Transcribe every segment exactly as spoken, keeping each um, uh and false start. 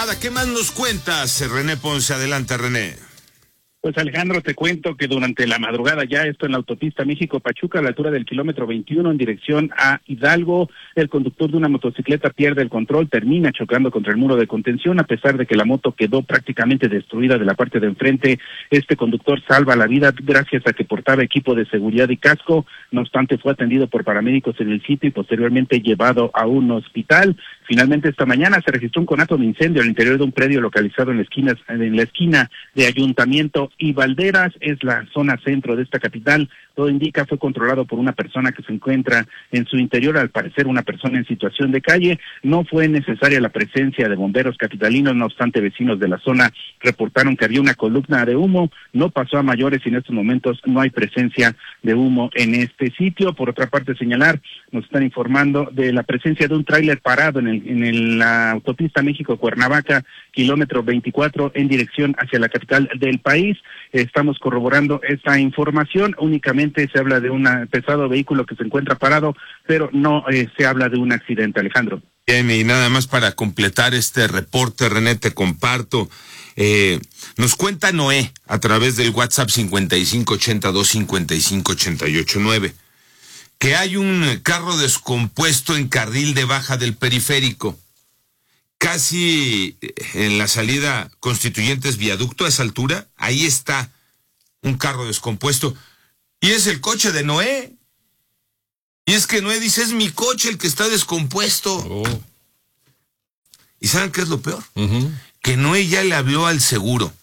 ¿Qué más nos cuentas, René Ponce? Adelante, René. Pues Alejandro, te cuento que durante la madrugada ya esto en la autopista México-Pachuca, a la altura del kilómetro veintiuno en dirección a Hidalgo, el conductor de una motocicleta pierde el control, termina chocando contra el muro de contención, a pesar de que la moto quedó prácticamente destruida de la parte de enfrente. Este conductor salva la vida gracias a que portaba equipo de seguridad y casco, no obstante fue atendido por paramédicos en el sitio y posteriormente llevado a un hospital. Finalmente esta mañana se registró un conato de incendio al interior de un predio localizado en la esquina, en la esquina de Ayuntamiento y Valderas, es la zona centro de esta capital. Todo indica fue controlado por una persona que se encuentra en su interior, al parecer una persona en situación de calle. No fue necesaria la presencia de bomberos capitalinos, no obstante vecinos de la zona reportaron que había una columna de humo, no pasó a mayores y en estos momentos no hay presencia de humo en este sitio. Por otra parte, señalar, nos están informando de la presencia de un tráiler parado en el en el, la autopista México-Cuernavaca, kilómetro veinticuatro, en dirección hacia la capital del país. Estamos corroborando esta información, únicamente se habla de un pesado vehículo que se encuentra parado, pero no eh, se habla de un accidente, Alejandro. Bien, y nada más para completar este reporte, René, te comparto. Eh, nos cuenta Noé a través del WhatsApp cincuenta y cinco ochenta y dos cincuenta y cinco ochenta y ocho nueve que hay un carro descompuesto en carril de baja del periférico, casi en la salida Constituyentes Viaducto, a esa altura. Ahí está un carro descompuesto y es el coche de Noé. Y es que Noé dice, es mi coche el que está descompuesto. Oh. ¿Y saben qué es lo peor? Uh-huh. Que Noé ya le habló al seguro.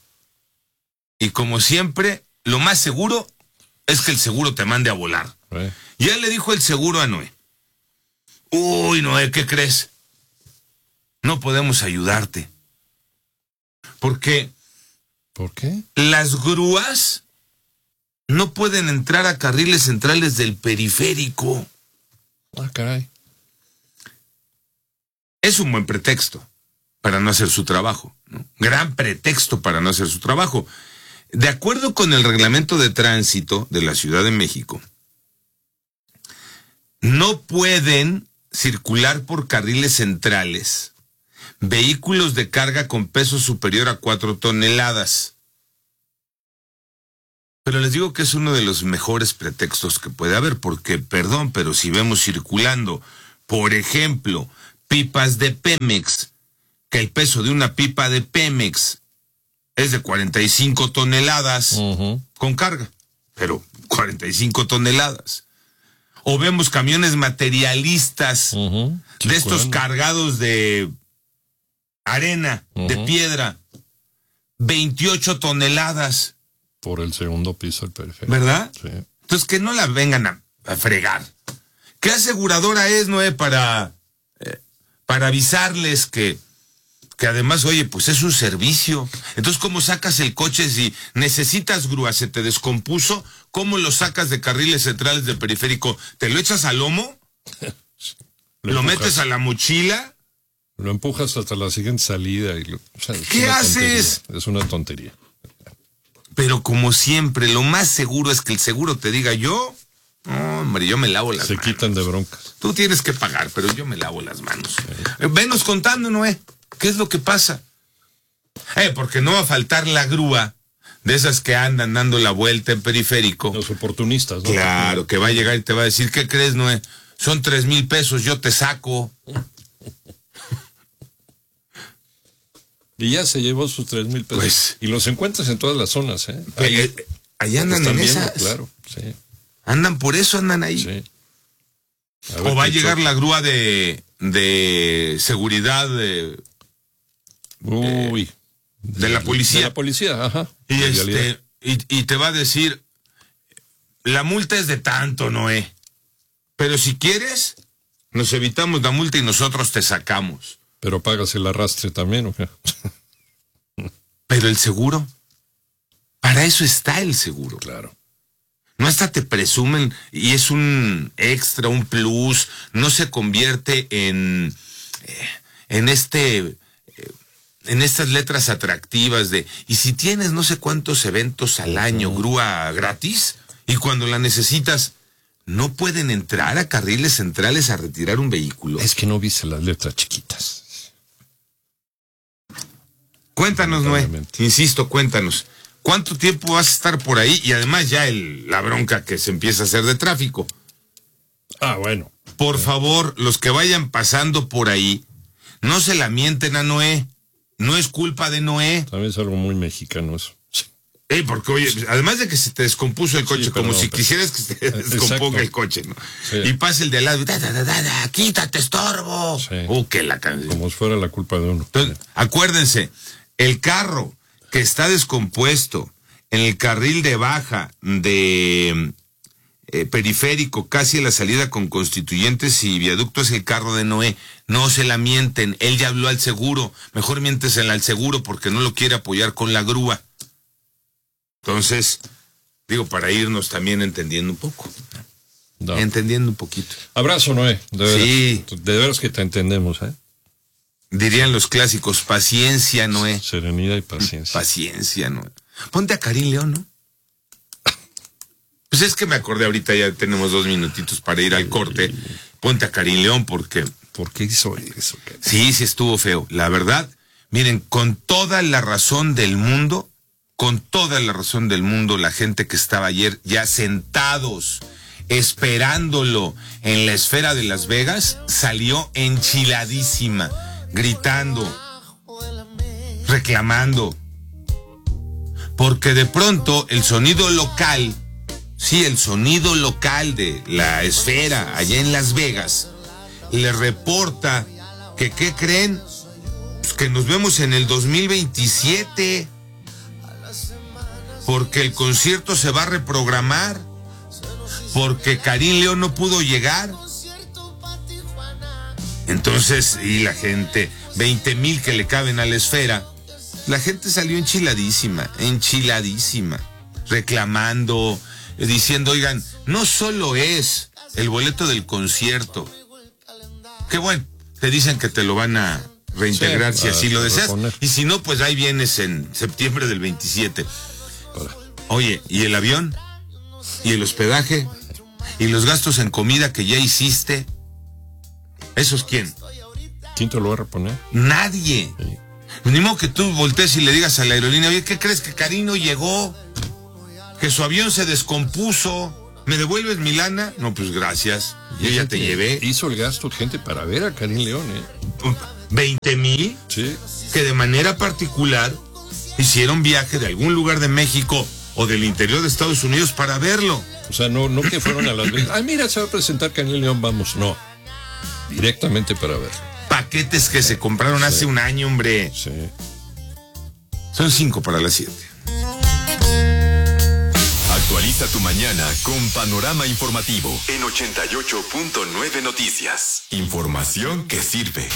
Y como siempre, lo más seguro es que el seguro te mande a volar. Eh. Ya le dijo el seguro a Noé. Uy, Noé, ¿qué crees? No podemos ayudarte. ¿Por qué? ¿Por qué? Las grúas no pueden entrar a carriles centrales del periférico. Ah, caray. Es un buen pretexto para no hacer su trabajo, ¿no? Gran pretexto para no hacer su trabajo. De acuerdo con el reglamento de tránsito de la Ciudad de México, no pueden circular por carriles centrales vehículos de carga con peso superior a cuatro toneladas. Pero les digo que es uno de los mejores pretextos que puede haber, porque, perdón, pero si vemos circulando, por ejemplo, pipas de Pemex, que el peso de una pipa de Pemex es de cuarenta y cinco toneladas uh-huh. con carga, pero cuarenta y cinco toneladas. O vemos camiones materialistas uh-huh. de estos bueno. cargados de arena, uh-huh. de piedra, veintiocho toneladas. Por el segundo piso del periférico. ¿Verdad? Sí. Entonces que no la vengan a, a fregar. ¿Qué aseguradora es, Noé, para, eh, para avisarles que, que además, oye, pues es un servicio? Entonces, ¿cómo sacas el coche si necesitas grúa, se te descompuso? ¿Cómo lo sacas de carriles centrales del periférico? ¿Te lo echas al lomo? ¿Lo, ¿Lo metes a la mochila? Lo empujas hasta la siguiente salida. Y lo, o sea, ¿Qué haces? Tontería. Es una tontería. Pero como siempre, lo más seguro es que el seguro te diga, yo, oh, hombre, yo me lavo las Se manos. Se quitan de broncas. Tú tienes que pagar, pero yo me lavo las manos. Sí. Venos contando, Noé, ¿qué es lo que pasa? Eh, porque no va a faltar la grúa de esas que andan dando la vuelta en periférico. Los oportunistas, ¿no? Claro, que va a llegar y te va a decir, ¿qué crees, Noé? Son tres mil pesos, yo te saco. Y ya se llevó sus tres mil pesos. Pues, y los encuentras en todas las zonas, ¿eh? Ahí, eh, ahí andan en viendo, esas. Claro, sí. Andan por eso, andan ahí. Sí. O va a llegar choque. la grúa de, de seguridad de, Uy. Eh, de, de la policía. De la policía, ajá. Y, este, y, y te va a decir, la multa es de tanto, Noé. Pero si quieres, nos evitamos la multa y nosotros te sacamos. Pero pagas el arrastre también, ¿o qué? Pero el seguro, para eso está el seguro. Claro. No hasta te presumen y es un extra, un plus, no se convierte en, en este, en estas letras atractivas de, y si tienes no sé cuántos eventos al año, grúa gratis, y cuando la necesitas, no pueden entrar a carriles centrales a retirar un vehículo. Es que no viste las letras chiquitas. Cuéntanos, Noé. Insisto, cuéntanos. ¿Cuánto tiempo vas a estar por ahí? Y además ya el, la bronca que se empieza a hacer de tráfico. Ah, bueno. Por eh. favor, los que vayan pasando por ahí, no se la mienten a Noé. No es culpa de Noé. También es algo muy mexicano eso. Eh, porque, oye, además de que se te descompuso el coche, sí, como perdón, si pero... quisieras que se te descomponga Exacto. el coche, ¿no? Sí. Y pasa el de al lado, da, da, da, da, da, quítate, estorbo. Sí. Uh, que la canción. Como si fuera la culpa de uno. Entonces, acuérdense, el carro que está descompuesto en el carril de baja de eh, periférico, casi a la salida con Constituyentes y Viaducto, es el carro de Noé. No se la mienten, él ya habló al seguro. Mejor miéntesela al seguro porque no lo quiere apoyar con la grúa. Entonces, digo, para irnos también entendiendo un poco. No. Entendiendo un poquito. Abrazo, Noé. De veras, sí. De veras que te entendemos, ¿eh? Dirían los clásicos, paciencia, Noé. Serenidad y paciencia. Paciencia, Noé. Ponte a Karim León, ¿no? Pues es que me acordé ahorita, ya tenemos dos minutitos para ir al corte. Ponte a Karim León porque... ¿Por qué hizo eso? Sí, sí estuvo feo. La verdad, miren, con toda la razón del mundo... Con toda la razón del mundo, la gente que estaba ayer ya sentados, esperándolo en la esfera de Las Vegas, salió enchiladísima, gritando, reclamando. Porque de pronto el sonido local, sí, el sonido local de la esfera allá en Las Vegas, le reporta que, ¿qué creen? Pues que nos vemos en el dos mil veintisiete. Porque el concierto se va a reprogramar, porque Karim León no pudo llegar. Entonces, y la gente, veinte mil que le caben a la esfera, la gente salió enchiladísima, enchiladísima, reclamando, diciendo, oigan, no solo es el boleto del concierto, que bueno, te dicen que te lo van a reintegrar sí, si así lo deseas, reponer. Y si no, pues ahí vienes en septiembre del veintisiete. Oye, ¿y el avión? ¿Y el hospedaje? ¿Y los gastos en comida que ya hiciste? ¿Esos quién? ¿Quién te lo va a reponer? Nadie. Sí. Ni modo que tú voltees y le digas a la aerolínea, oye, ¿qué crees que Karim no llegó? Que su avión se descompuso. ¿Me devuelves mi lana? No, pues gracias. Yo ya te llevé. Hizo el gasto urgente para ver a Karim León, ¿eh? ¿veinte mil? Sí. Que de manera particular hicieron viaje de algún lugar de México o del interior de Estados Unidos para verlo. O sea, no, no que fueron a Las Vegas. Ay, mira, se va a presentar Karim León, vamos. No, directamente para verlo. Paquetes que se compraron sí. hace un año, hombre. Sí. Son cinco para las siete. Actualiza tu mañana con Panorama Informativo en ochenta y ocho punto nueve Noticias. Información que sirve.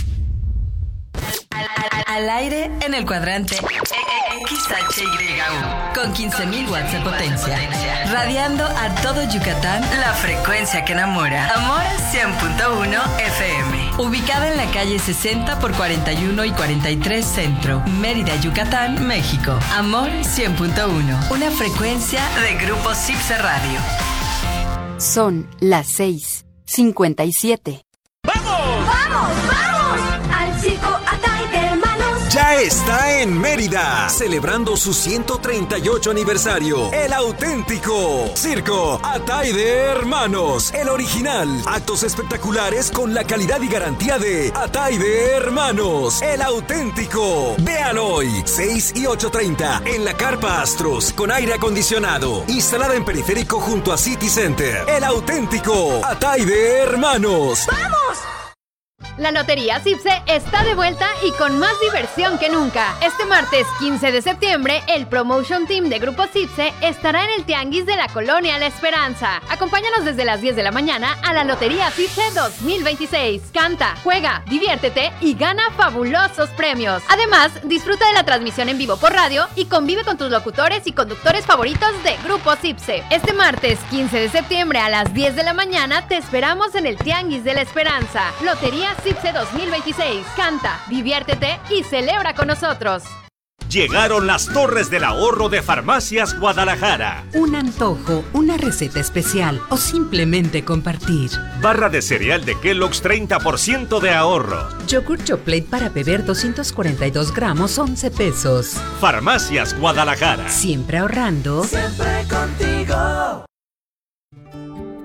Al, al, al aire en el cuadrante X H Y U con quince mil watts de potencia, radiando a todo Yucatán la frecuencia que enamora. Amor cien punto uno F M, ubicada en la calle sesenta por cuarenta y uno y cuarenta y tres Centro, Mérida, Yucatán, México. Amor cien punto uno, una frecuencia de Grupo Cipse Radio. Son las seis cincuenta y siete. ¡Vamos! ¡Vamos, vamos! ¡Al circo Atay de Hermanos! Ya está en Mérida, celebrando su ciento treinta y ocho aniversario. El auténtico Circo Atay de Hermanos, el original. Actos espectaculares con la calidad y garantía de Atay de Hermanos, el auténtico. Vean hoy, seis y ocho treinta, en la Carpa Astros, con aire acondicionado, instalada en periférico junto a City Center. El auténtico Atay de Hermanos. ¡Vamos! La Lotería Cipse está de vuelta y con más diversión que nunca. Este martes quince de septiembre, el Promotion Team de Grupo Cipse estará en el Tianguis de la Colonia La Esperanza. Acompáñanos desde las diez de la mañana a la Lotería Cipse dos mil veintiséis. Canta, juega, diviértete y gana fabulosos premios. Además, disfruta de la transmisión en vivo por radio y convive con tus locutores y conductores favoritos de Grupo Cipse. Este martes quince de septiembre a las diez de la mañana te esperamos en el Tianguis de la Esperanza. Lotería Cipse dos mil veintiséis. Canta, diviértete y celebra con nosotros. Llegaron las torres del ahorro de Farmacias Guadalajara. Un antojo, una receta especial o simplemente compartir. Barra de cereal de Kellogg's, treinta por ciento de ahorro. Yogur Choplate para beber, doscientos cuarenta y dos gramos, once pesos. Farmacias Guadalajara. Siempre ahorrando. Siempre contigo.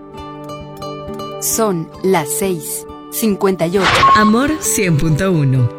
Son las seis cincuenta y ocho. Amor cien punto uno.